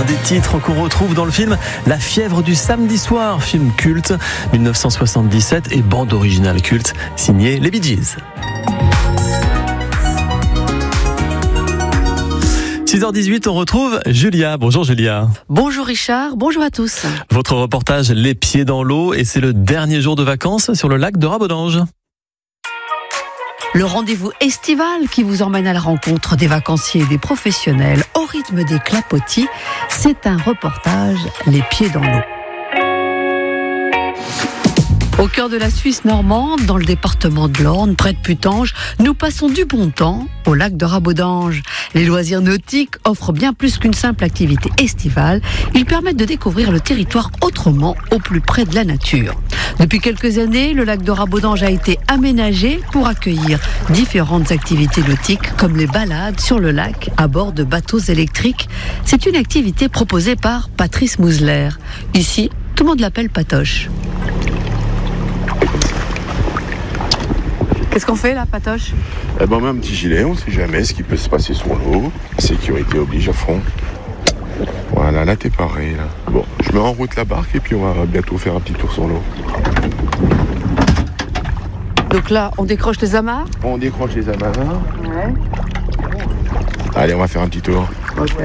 un des titres qu'on retrouve dans le film La fièvre du samedi soir, film culte 1977 et bande originale culte signée les Bee Gees. 6h18, on retrouve Julia. Bonjour Julia. Bonjour Richard, bonjour à tous. Votre reportage Les pieds dans l'eau et c'est le dernier jour de vacances sur le lac de Rabodange. Le rendez-vous estival qui vous emmène à la rencontre des vacanciers et des professionnels au rythme des clapotis, c'est un reportage Les pieds dans l'eau. Au cœur de la Suisse normande, dans le département de l'Orne, près de Putange, nous passons du bon temps au lac de Rabodange. Les loisirs nautiques offrent bien plus qu'une simple activité estivale. Ils permettent de découvrir le territoire autrement, au plus près de la nature. Depuis quelques années, le lac de Rabodange a été aménagé pour accueillir différentes activités nautiques, comme les balades sur le lac à bord de bateaux électriques. C'est une activité proposée par Patrice Mousler. Ici, tout le monde l'appelle Patoche. Qu'est-ce qu'on fait là, Patoche ? On met un petit gilet, on ne sait jamais ce qui peut se passer sur l'eau. Sécurité oblige à fond. Voilà, là t'es paré. Là. Bon, je mets en route la barque et puis on va bientôt faire un petit tour sur l'eau. Donc là, on décroche les amarres ? On décroche les amarres. Ouais. Allez, on va faire un petit tour. Ok.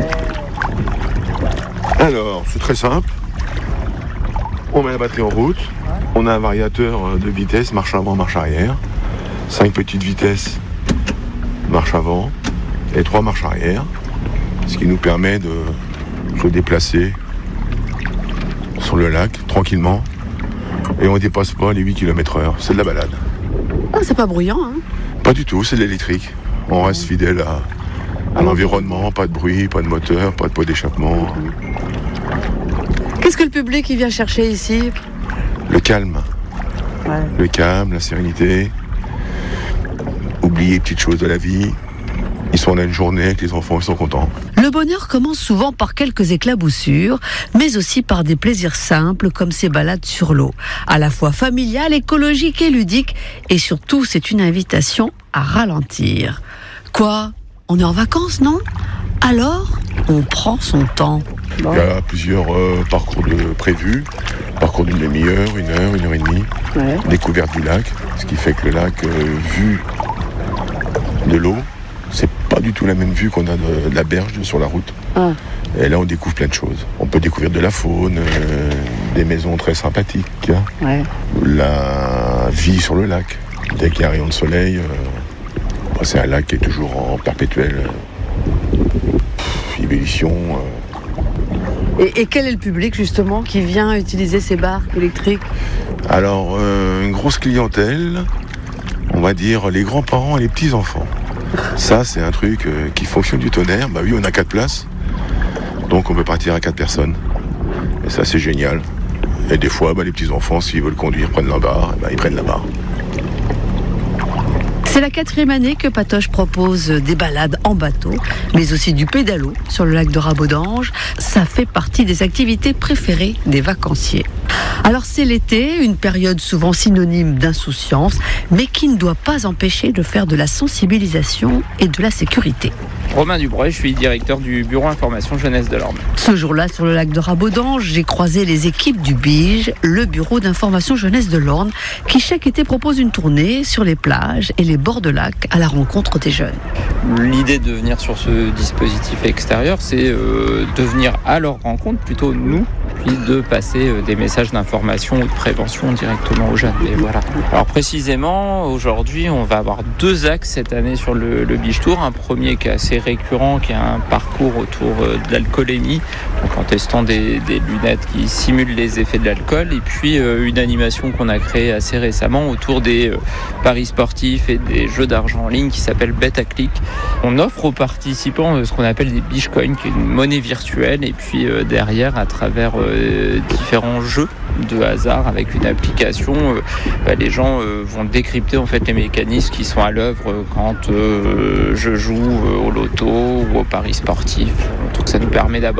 Alors, c'est très simple. On met la batterie en route. On a un variateur de vitesse, marche avant, marche arrière. 5 petites vitesses, marche avant, et 3 marches arrière. Ce qui nous permet de se déplacer sur le lac, tranquillement. Et on ne dépasse pas les 8 km/h. C'est de la balade. Ah, c'est pas bruyant, hein ? Pas du tout, c'est de l'électrique. On reste fidèle à l'environnement, pas de bruit, pas de moteur, pas de pot d'échappement. Qu'est-ce que le public il vient chercher ici ? Le calme. Ouais. Le calme, la sérénité. Oublier les petites choses de la vie. Ils sont là une journée avec les enfants, ils sont contents. Le bonheur commence souvent par quelques éclaboussures, mais aussi par des plaisirs simples comme ces balades sur l'eau. À la fois familiales, écologiques et ludiques. Et surtout, c'est une invitation à ralentir. Quoi ? On est en vacances, non ? Alors, on prend son temps. Il y a plusieurs parcours prévus. Parcours d'une demi-heure, 1 heure, 1 heure et demie. Ouais. Découverte du lac, ce qui fait que le lac, vu de l'eau, c'est pas du tout la même vue qu'on a de la berge sur la route. Ah. Et là, on découvre plein de choses. On peut découvrir de la faune, des maisons très sympathiques, Ouais. la vie sur le lac. Dès qu'il y a un rayon de soleil, c'est un lac qui est toujours en perpétuelle ébullition. Et quel est le public justement qui vient utiliser ces barques électriques ? Alors, une grosse clientèle, on va dire les grands-parents et les petits-enfants. Ça, c'est un truc qui fonctionne du tonnerre. Bah oui, on a 4 places, donc on peut partir à 4 personnes. Et ça, c'est génial. Et des fois, les petits-enfants, s'ils veulent conduire, prennent la barre, ils prennent la barre. C'est la 4e année que Patoche propose des balades en bateau, mais aussi du pédalo sur le lac de Rabodange. Ça fait partie des activités préférées des vacanciers. Alors c'est l'été, une période souvent synonyme d'insouciance, mais qui ne doit pas empêcher de faire de la sensibilisation et de la sécurité. Romain Dubreuil, je suis directeur du bureau information jeunesse de l'Orne. Ce jour-là, sur le lac de Rabodange, j'ai croisé les équipes du BIGE, le bureau d'information jeunesse de l'Orne, qui chaque été propose une tournée sur les plages et les bords de lac à la rencontre des jeunes. L'idée de venir sur ce dispositif extérieur, c'est de venir à leur rencontre, plutôt nous, puis de passer des messages d'information ou de prévention directement aux jeunes. Et voilà. Alors précisément, aujourd'hui, on va avoir 2 axes cette année sur le Beach Tour. Un premier qui est assez récurrent, qui est un parcours autour de l'alcoolémie, donc en testant des lunettes qui simulent les effets de l'alcool, et puis une animation qu'on a créée assez récemment autour des paris sportifs et des jeux d'argent en ligne qui s'appelle Bet à Clic. On offre aux participants ce qu'on appelle des Beach Coins, qui est une monnaie virtuelle, et puis derrière, à travers différents jeux de hasard avec une application, les gens vont décrypter en fait les mécanismes qui sont à l'œuvre quand je joue au loto ou au pari sportif. Donc ça nous permet d'aborder par exemple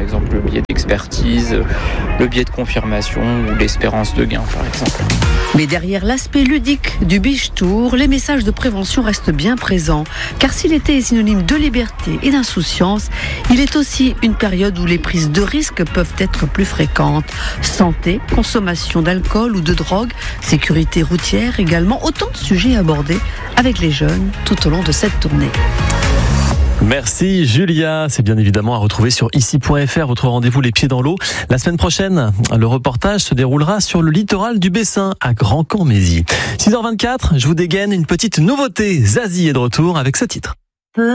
exemple le biais d'expertise, le biais de confirmation ou l'espérance de gain par exemple. Mais derrière l'aspect ludique du Beach Tour, les messages de prévention restent bien présents. Car si l'été est synonyme de liberté et d'insouciance, il est aussi une période où les prises de risques peuvent être plus fréquentes. Santé, consommation d'alcool ou de drogue, sécurité routière également, autant de sujets abordés avec les jeunes tout au long de cette tournée. Merci Julia, c'est bien évidemment à retrouver sur ici.fr, votre rendez-vous les pieds dans l'eau. La semaine prochaine, le reportage se déroulera sur le littoral du Bessin, à Grand-Camp-Mézy. 6h24, je vous dégaine une petite nouveauté. Zazie est de retour avec ce titre.